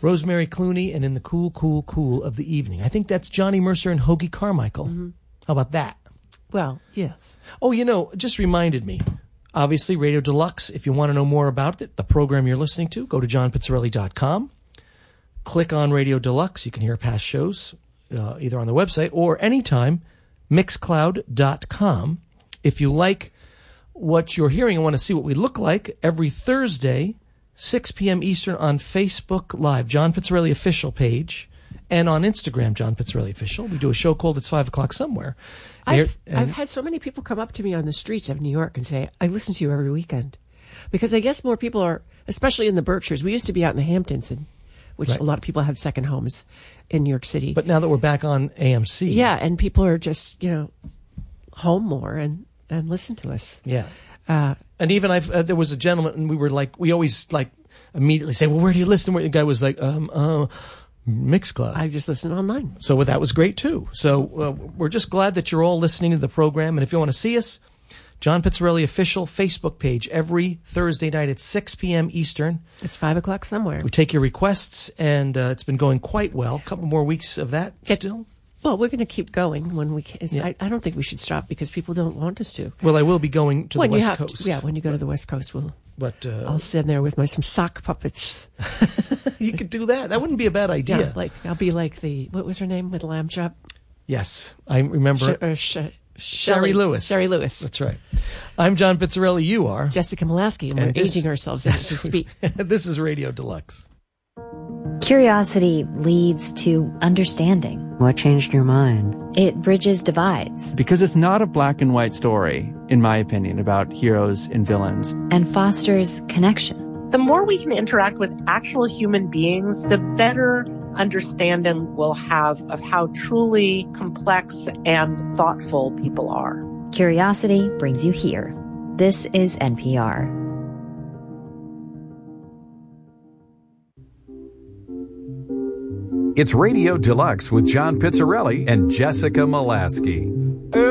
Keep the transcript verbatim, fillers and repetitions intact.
Rosemary Clooney, and in the cool, cool, cool of the evening. I think that's Johnny Mercer and Hoagie Carmichael. Mm-hmm. How about that? Well, yes. Oh, you know, just reminded me. Obviously, Radio Deluxe, if you want to know more about it, the program you're listening to, go to john pizzarelli dot com. Click on Radio Deluxe. You can hear past shows uh, either on the website or anytime, mixcloud dot com. If you like what you're hearing and want to see what we look like, every Thursday, six p.m. Eastern on Facebook Live, John Pizzarelli Official page, and on Instagram, John Pizzarelli Official. We do a show called It's Five O'Clock Somewhere. I've, and, I've had so many people come up to me on the streets of New York and say, I listen to you every weekend. Because I guess more people are, especially in the Berkshires. We used to be out in the Hamptons, and, which right. a lot of people have second homes in New York City. But now that we're back on A M C. Yeah, and people are just, you know, home more and, and listen to us. Yeah. Uh, and even I've, uh, there was a gentleman, and we were like, we always like immediately say, well, where do you listen? Where the guy was like, um, uh, Mixcloud. I just listen online. So well, that was great too. So uh, we're just glad that you're all listening to the program. And if you want to see us, John Pizzarelli Official Facebook page every Thursday night at six p.m. Eastern. It's five o'clock somewhere. We take your requests, and uh, it's been going quite well. A couple more weeks of that it, still. Well, we're going to keep going when we can. Yeah. I, I don't think we should stop because people don't want us to. Well, I will be going to when the you West have Coast. To, yeah, when you go to the West Coast, we'll. But uh, I'll stand there with my some sock puppets. You could do that. That wouldn't be a bad idea. Yeah, like I'll be like the what was her name with the lamb chop? Yes, I remember. Sh- uh, sh- Sherry Lewis. Sherry Lewis. That's right. I'm John Pizzarelli. You are Jessica Molaski, and, and we're aging ourselves as we speak. This is Radio Deluxe. Curiosity leads to understanding. What changed your mind? It bridges divides. Because it's not a black and white story, in my opinion, about heroes and villains. And fosters connection. The more we can interact with actual human beings, the better understanding we'll have of how truly complex and thoughtful people are. Curiosity brings you here. This is N P R. It's Radio Deluxe with John Pizzarelli and Jessica Molaski.